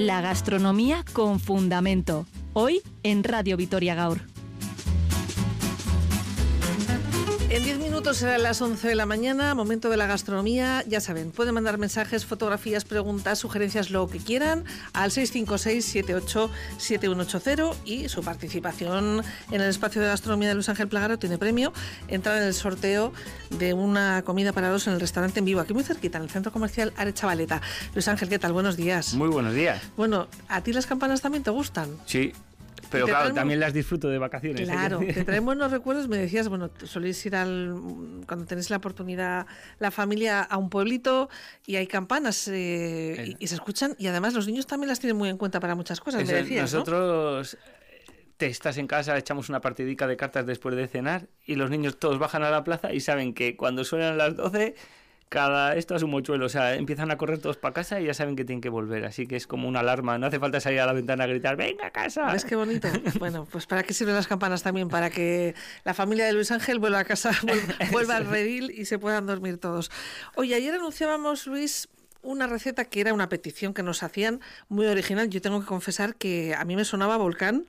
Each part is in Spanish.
La gastronomía con fundamento. Hoy en Radio Vitoria Gaur. En 10 minutos serán las 11 de la mañana, momento de la gastronomía. Ya saben, pueden mandar mensajes, fotografías, preguntas, sugerencias, lo que quieran, al 656-78-7180 y su participación en el espacio de gastronomía de Luis Ángel Plagaro tiene premio. Entrar en el sorteo de una comida para dos en el restaurante En Vivo, aquí muy cerquita, en el centro comercial Arechavaleta. Luis Ángel, ¿qué tal? Buenos días. Muy buenos días. Bueno, ¿a ti las campanas también te gustan? Sí. Pero claro, también las disfruto de vacaciones. Claro, te traen buenos recuerdos. Me decías, bueno, solís ir cuando tenéis la oportunidad, la familia, a un pueblito y hay campanas y se escuchan, y además los niños también las tienen muy en cuenta para muchas cosas, me decías, nosotros, ¿no? Te estás en casa, echamos una partidica de cartas después de cenar y los niños todos bajan a la plaza y saben que cuando suenan las 12... esto es un mochuelo, o sea, empiezan a correr todos para casa y ya saben que tienen que volver, así que es como una alarma, no hace falta salir a la ventana a gritar, ¡venga a casa! ¿Ves qué bonito? Bueno, pues ¿para qué sirven las campanas también? Para que la familia de Luis Ángel vuelva a casa, vuelva al redil y se puedan dormir todos. Oye, ayer anunciábamos, Luis, una receta que era una petición que nos hacían, muy original. Yo tengo que confesar que a mí me sonaba volcán,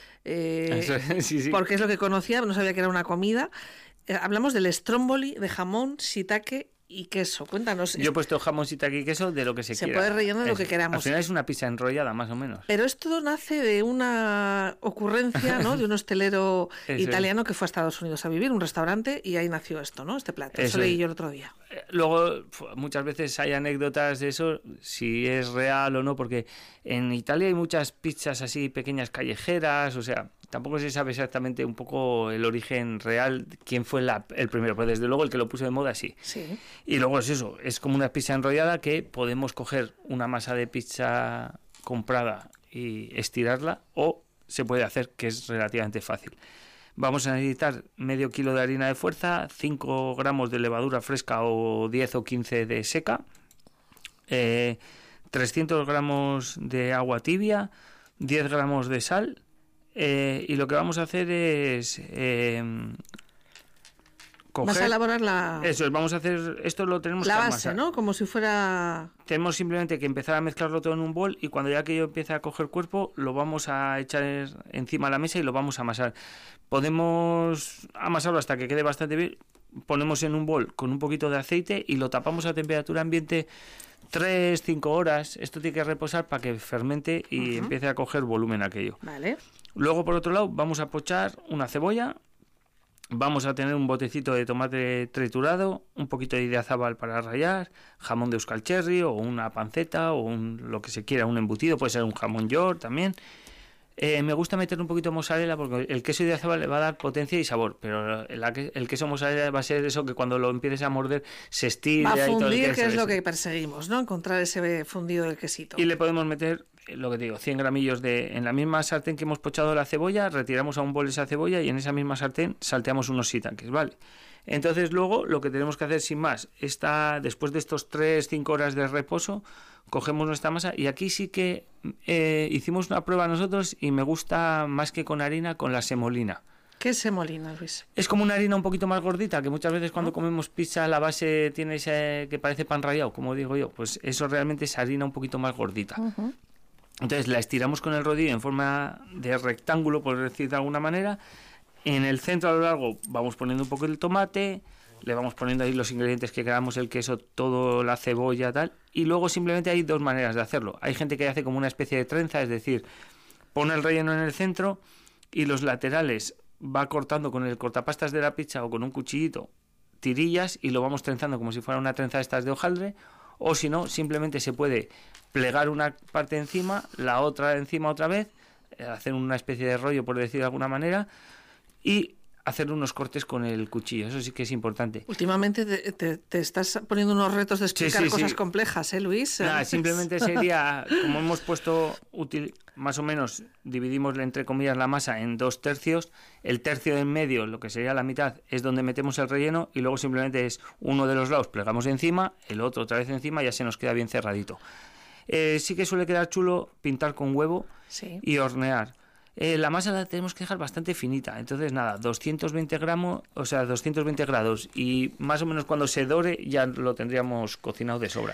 sí. Porque es lo que conocía, no sabía que era una comida. Hablamos del stromboli de jamón, shiitake y queso. Cuéntanos. Yo he puesto jamón, shiitake y queso de lo que se quiera. Se puede rellenar de lo que queramos. Al final es una pizza enrollada, más o menos. Pero esto nace de una ocurrencia, ¿no? De un hostelero italiano que fue a Estados Unidos a vivir, un restaurante, y ahí nació esto, ¿no? Este plato. Eso leí yo el otro día. Luego, muchas veces hay anécdotas de eso, si es real o no, porque en Italia hay muchas pizzas así pequeñas callejeras, o sea, tampoco se sabe exactamente un poco el origen real, quién fue el primero, pero desde luego el que lo puso de moda sí. Y luego es eso, es como una pizza enrollada que podemos coger una masa de pizza comprada y estirarla, o se puede hacer, que es relativamente fácil. Vamos a necesitar medio kilo de harina de fuerza, 5 gramos de levadura fresca o 10 o 15 de seca, 300 gramos de agua tibia, 10 gramos de sal, y lo que vamos a hacer es vas a elaborar la... Eso es, vamos a hacer... Esto lo tenemos la que base, amasar, ¿no? Como si fuera... Tenemos simplemente que empezar a mezclarlo todo en un bol y cuando ya aquello empiece a coger cuerpo, lo vamos a echar encima de la mesa y lo vamos a amasar. Podemos amasarlo hasta que quede bastante bien. Ponemos en un bol con un poquito de aceite y lo tapamos a temperatura ambiente 3-5 horas. Esto tiene que reposar para que fermente y empiece a coger volumen aquello. Vale. Luego, por otro lado, vamos a pochar una cebolla. Vamos a tener un botecito de tomate triturado, un poquito de azafrán para rallar, jamón de Euskal Cherry o una panceta o lo que se quiera, un embutido, puede ser un jamón york también. Me gusta meter un poquito de mozzarella porque el queso de azafrán le va a dar potencia y sabor, pero el queso mozzarella va a ser eso que cuando lo empieces a morder se estira. Va a fundir, y todo el queso, que es lo que perseguimos, ¿no? Encontrar ese fundido del quesito. Y le podemos meter, lo que te digo, 100 gramillos en la misma sartén que hemos pochado la cebolla, retiramos a un bol esa cebolla y en esa misma sartén salteamos unos shiitakes, ¿vale? Entonces luego lo que tenemos que hacer sin más, después de estos 3-5 horas de reposo, cogemos nuestra masa y aquí sí que hicimos una prueba nosotros y me gusta más que con harina, con la semolina. ¿Qué es semolina, Luis? Es como una harina un poquito más gordita, que muchas veces cuando comemos pizza la base tiene ese que parece pan rallado, como digo yo, pues eso realmente es harina un poquito más gordita. Entonces la estiramos con el rodillo en forma de rectángulo, por decir de alguna manera. En el centro a lo largo vamos poniendo un poco el tomate, le vamos poniendo ahí los ingredientes que queramos, el queso, todo, la cebolla, tal. Y luego simplemente hay dos maneras de hacerlo. Hay gente que hace como una especie de trenza, es decir, pone el relleno en el centro y los laterales va cortando con el cortapastas de la pizza o con un cuchillito tirillas y lo vamos trenzando como si fuera una trenza de estas de hojaldre. O si no, simplemente se puede plegar una parte encima, la otra encima otra vez, hacer una especie de rollo, por decir de alguna manera, y hacer unos cortes con el cuchillo. Eso sí que es importante. Últimamente te estás poniendo unos retos de explicar cosas complejas, Luis? Nada, simplemente sería, como hemos puesto, más o menos, dividimos entre comillas la masa en 2 tercios. El tercio de en medio, lo que sería la mitad, es donde metemos el relleno y luego simplemente es uno de los lados, plegamos encima, el otro otra vez encima y ya se nos queda bien cerradito. Sí que suele quedar chulo pintar con huevo y hornear. La masa la tenemos que dejar bastante finita, entonces nada, 220 grados y más o menos cuando se dore ya lo tendríamos cocinado de sobra.